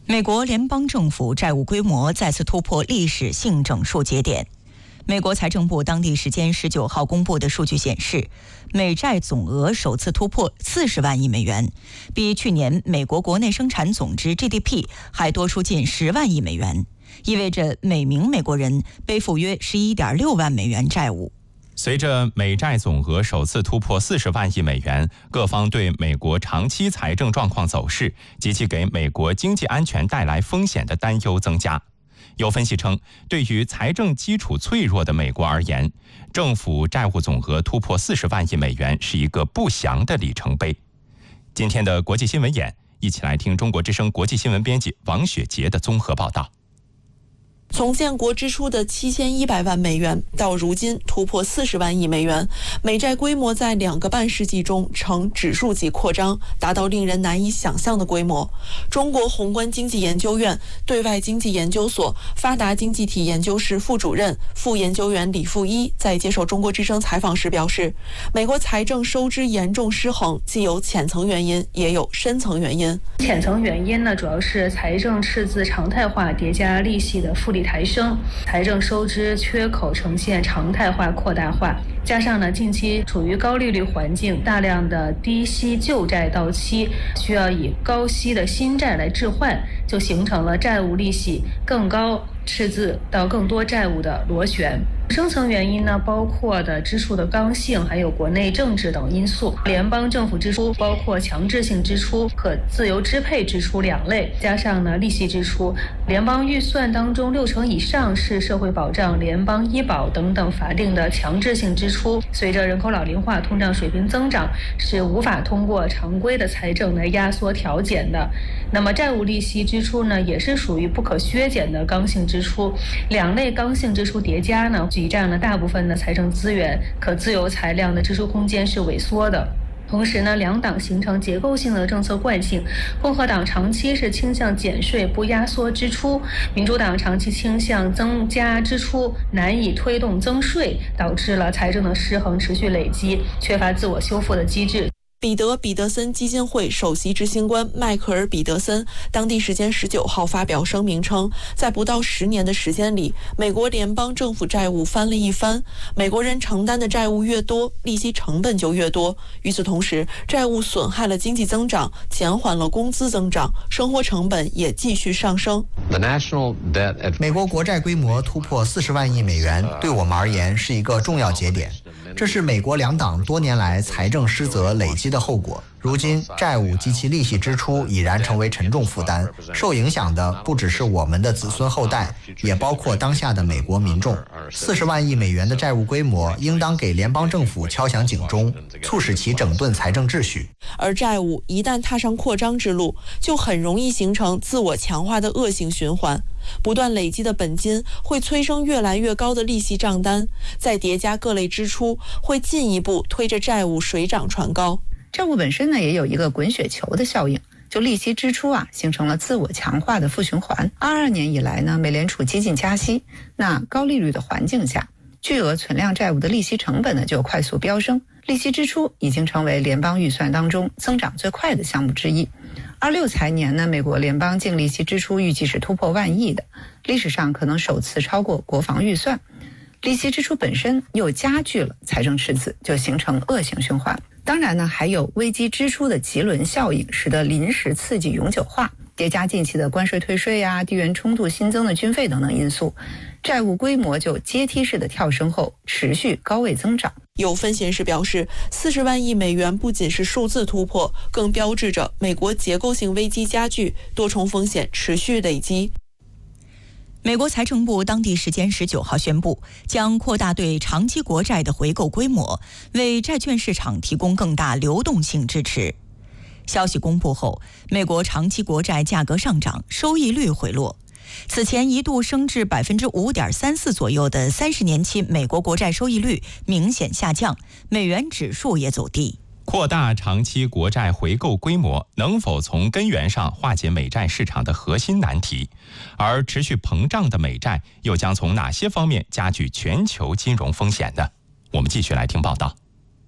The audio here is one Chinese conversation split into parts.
美国联邦政府债务规模再次突破历史性整数节点。美国财政部当地时间19号公布的数据显示，美债总额首次突破40万亿美元，比去年美国国内生产总值 GDP 还多出近10万亿美元，意味着每名美国人背负约11.6万美元债务。 随着美债总额首次突破40万亿美元，各方对美国长期财政状况走势及其给美国经济安全带来风险的担忧增加。有分析称，对于财政基础脆弱的美国而言，政府债务总额突破40万亿美元是一个不祥的里程碑。今天的国际新闻眼，一起来听中国之声国际新闻编辑王雪杰的综合报道。 从建国之初的7100万美元到如今突破40万亿美元，美债规模在2个半世纪中呈指数级扩张，达到令人难以想象的规模。中国宏观经济研究院对外经济研究所发达经济体研究室副主任、副研究员李富一在接受中国之声采访时表示，美国财政收支严重失衡，既有浅层原因，也有深层原因。 浅层原因呢，主要是财政赤字常态化叠加利息的复利抬升，财政收支缺口呈现常态化扩大化，加上呢近期处于高利率环境，大量的低息旧债到期，需要以高息的新债来置换，就形成了债务利息更高、赤字到更多债务的螺旋。深层原因呢，包括的支出的刚性，还有国内政治等因素。联邦政府支出包括强制性支出、可自由支配支出2类，加上呢利息支出。联邦预算当中60%以上是社会保障、联邦医保等等法定的强制性支出。随着人口老龄化、通胀水平增长，是无法通过常规的财政来压缩调减的。那么债务利息支出呢，也是属于不可削减的刚性支出。2类刚性支出叠加呢，挤占了大部分的财政资源，可自由裁量的支出空间是萎缩的。同时呢，两党形成结构性的政策惯性，共和党长期是倾向减税不压缩支出，民主党长期倾向增加支出，难以推动增税，导致了财政的失衡持续累积，缺乏自我修复的机制。 彼得森基金会首席执行官迈克尔·彼得森当地时间19号发表声明称，在不到10年的时间里，美国联邦政府债务翻了一番。美国人承担的债务越多，利息成本就越多。与此同时，债务损害了经济增长，减缓了工资增长，生活成本也继续上升。 美国国债规模突破40万亿美元，对我们而言是一个重要节点。这是美国两党多年来财政失责累积的后果。如今，债务及其利息支出已然成为沉重负担，受影响的不只是我们的子孙后代，也包括当下的美国民众。40万亿美元的债务规模应当给联邦政府敲响警钟，促使其整顿财政秩序。 而债务一旦踏上扩张之路，就很容易形成自我强化的恶性循环。不断累积的本金会催生越来越高的利息账单，再叠加各类支出，会进一步推着债务水涨船高。 债务本身呢，也有一个滚雪球的效应，就利息支出形成了自我强化的负循环。22年以来呢，美联储激进加息，那高利率的环境下，巨额存量债务的利息成本呢就快速飙升，利息支出已经成为联邦预算当中增长最快的项目之一。26财年呢，美国联邦净利息支出预计是突破万亿的，历史上可能首次超过国防预算。利息支出本身又加剧了财政赤字，就形成恶性循环。当然呢，还有危机支出的棘轮效应，使得临时刺激永久化，叠加近期的关税退税地缘冲突新增的军费等等因素，债务规模就阶梯式的跳升后持续高位增长。 有分析人士表示，40万亿美元不仅是数字突破，更标志着美国结构性危机加剧，多重风险持续累积。 美国财政部当地时间19号宣布，将扩大对长期国债的回购规模，为债券市场提供更大流动性支持。消息公布后，美国长期国债价格上涨，收益率回落。此前一度升至 5.34% 左右的30年期美国国债收益率明显下降，美元指数也走低。 扩大长期国债回购规模能否从根源上化解美债市场的核心难题？而持续膨胀的美债又将从哪些方面加剧全球金融风险呢？我们继续来听报道。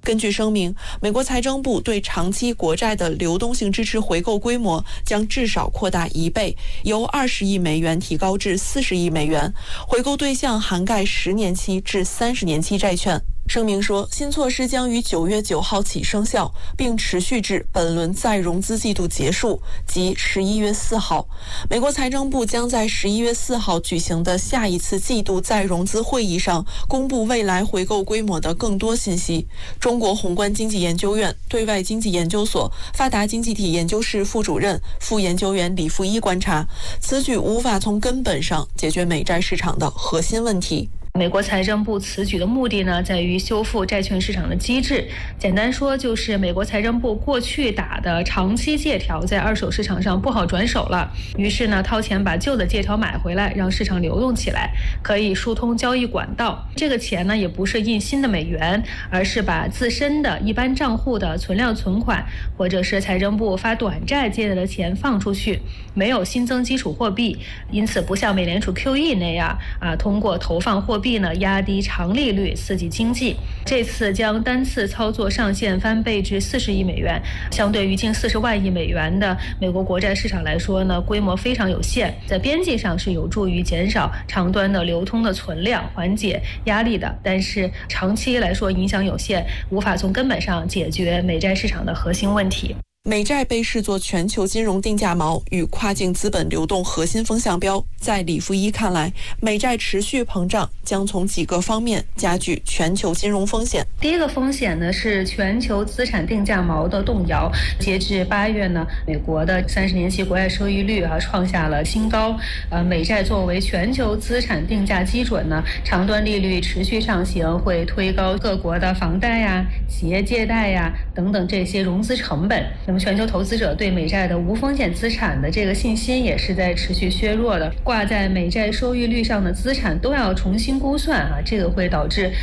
根据声明，美国财政部对长期国债的流动性支持回购规模将至少扩大1倍，由20亿美元提高至40亿美元，回购对象涵盖10年期至30年期债券。声明说，新措施将于9月9号起生效，并持续至本轮再融资季度结束，即11月4号。美国财政部将在11月4号举行的下一次季度再融资会议上公布未来回购规模的更多信息。中国宏观经济研究院对外经济研究所发达经济体研究室副主任、副研究员李富一观察，此举无法从根本上解决美债市场的核心问题。 美国财政部此举的目的呢，在于修复债券市场的机制。简单说，就是美国财政部过去打的长期借条在二手市场上不好转手了，于是呢，掏钱把旧的借条买回来，让市场流动起来，可以疏通交易管道。这个钱呢，也不是印新的美元，而是把自身的一般账户的存量存款，或者是财政部发短债借来的钱放出去，没有新增基础货币，因此不像美联储 QE 那样通过投放货币呢压低长利率刺激经济。这次将单次操作上限翻倍至40亿美元，相对于近40万亿美元的美国国债市场来说呢，规模非常有限，在边际上是有助于减少长端的流通的存量，缓解压力的，但是长期来说影响有限，无法从根本上解决美债市场的核心问题。 美债被视作全球金融定价锚与跨境资本流动核心风向标。在李富一看来，美债持续膨胀将从几个方面加剧全球金融风险。 第一个风险呢是全球资产定价锚的动摇。截至8月呢，美国的30年期国债收益率创下了新高。美债作为全球资产定价基准呢，长端利率持续上行，会推高各国的房贷呀、企业借贷呀等等这些融资成本。全球投资者对美债的无风险资产的这个信心也是在持续削弱的，挂在美债收益率上的资产都要重新估算这个会导致